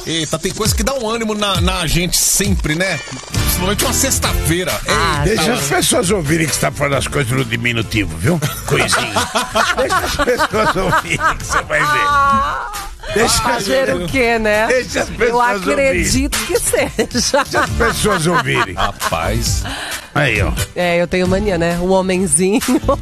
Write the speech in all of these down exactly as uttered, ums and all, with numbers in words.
Eita, tem coisa que dá um ânimo na, na gente sempre, né? Principalmente uma sexta-feira. Ah, Deixa tá. as pessoas ouvirem que você tá falando as coisas no diminutivo, viu? Coisinha. Deixa as pessoas ouvirem que você vai ver. Deixa Fazer as... o quê, né? Deixa as pessoas Eu acredito ouvirem. que seja. Deixa as pessoas ouvirem. Rapaz. Aí, ó. É, eu tenho mania, né? Um homenzinho.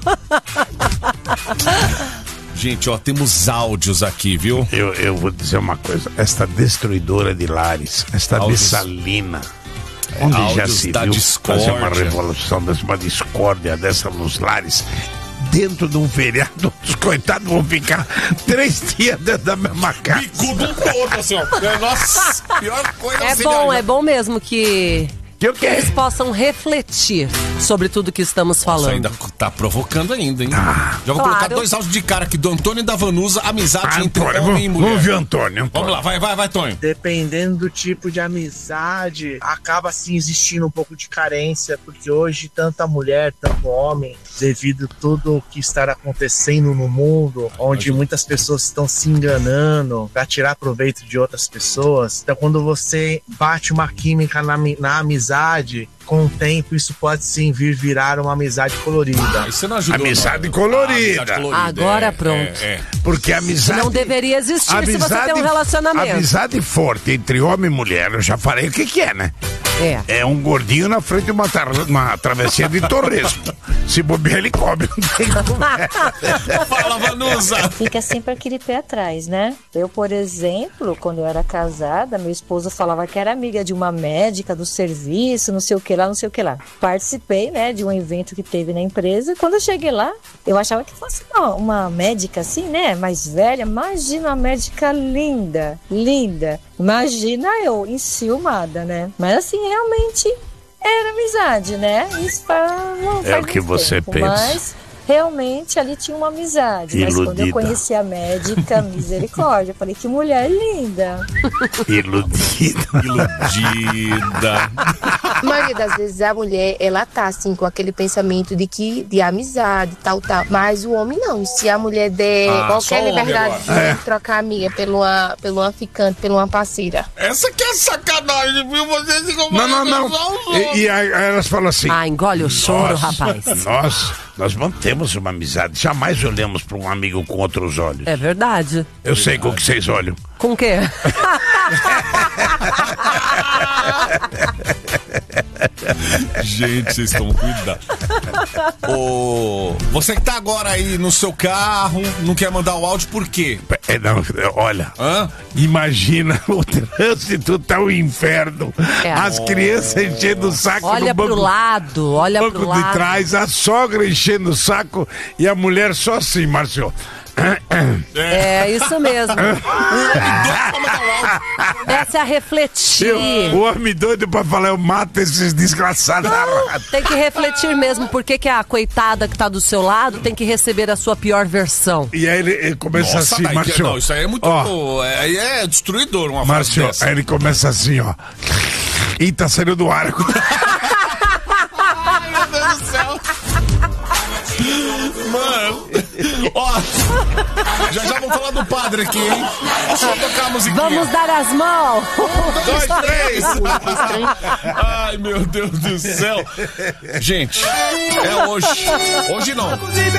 Gente, ó, temos áudios aqui, viu? Eu, eu vou dizer uma coisa. Esta destruidora de lares, esta Áudios. Bessalina, onde Áudios já se da viu discórdia. fazer uma revolução, dessa, uma discórdia dessa nos lares, dentro de um feriado, os coitados vão ficar três dias dentro da mesma casa. Bicudo um todo, assim, ó. Nossa, pior coisa É assim, bom, né? é bom mesmo que... Que o Que quê? eles possam refletir sobre tudo que estamos falando. Nossa, ainda tá provocando ainda, hein? Ah, Já vou claro. colocar dois áudios de cara aqui do Antônio e da Vanusa, amizade entre Antônio, homem e vamos, mulher. vamos ver Antônio, Antônio. Vamos lá, vai, vai, vai, Tonho. Dependendo do tipo de amizade, acaba assim existindo um pouco de carência, porque hoje tanta mulher, tanto homem, devido a tudo o que está acontecendo no mundo, onde muitas pessoas estão se enganando para tirar proveito de outras pessoas. Então, quando você bate uma química na, na amizade, com o tempo isso pode sim vir virar uma amizade colorida. Aí você não ajudou. Amizade não. colorida. Ah, amizade colorida. Agora é, pronto. É, é. Porque a amizade... Não deveria existir amizade, se você tem um relacionamento. Amizade forte entre homem e mulher, eu já falei o que que é, né? É. É um gordinho na frente de uma, tra- uma travessia de torresmo. Se bobear, ele come. Não tem como. Fala, Vanusa. Fica sempre aquele pé atrás, né? Eu, por exemplo, quando eu era casada, meu esposo falava que era amiga de uma médica do serviço, não sei o que lá, não sei o que lá. Participei, né, de um evento que teve na empresa. Quando eu cheguei lá, eu achava que fosse uma, uma médica assim, né, mais velha. Imagina uma médica linda, linda. Imagina eu, enciumada, né? Mas assim, realmente era amizade, né? Isso faz, não É faz o que muito você tempo, pensa. Mas realmente ali tinha uma amizade. Mas quando Iludida. eu conheci a médica, misericórdia, eu falei, que mulher linda. Iludida. Iludida. A maioria das vezes a mulher, ela tá assim, com aquele pensamento de que, de amizade, tal, tal. Mas o homem não. Se a mulher der Ah, qualquer só o homem liberdade agora. de trocar amiga por uma, por uma ficante, por uma parceira. Essa que é sacanagem, viu? Vocês ficam Não, não, não. E, e aí, aí elas falam assim... Ah, engole o choro, nós, rapaz. Nós, nós mantemos uma amizade. Jamais olhamos para um amigo com outros olhos. É verdade. Eu sei com o que vocês olham. Com o quê? Gente, vocês estão cuidando. Ô, você que tá agora aí no seu carro, não quer mandar o áudio, por quê? É, não, olha, Hã? imagina, o trânsito tá um inferno. É. As crianças enchendo o saco Olha no banco, pro lado, olha banco pro de lado. trás, a sogra enchendo o saco e a mulher só assim, Márcio. É isso mesmo. Essa é a refletir. Eu, o homem doido pra falar, eu mato esses desgraçados. Tem que refletir mesmo, porque que a coitada que tá do seu lado tem que receber a sua pior versão. E aí ele, ele começa Nossa, assim, daí, Márcio. não, isso aí é muito. Ó, Aí é, é destruidor uma frase Márcio, dessa. aí ele começa assim, ó. Ih, tá saindo do ar. Ai, meu Deus do céu. Mano, ó, já já vamos falar do padre aqui, hein? Só tocar a musiquinha. Vamos dar as mãos. Um, dois, três. Ai, meu Deus do céu. Gente, é hoje. Hoje não.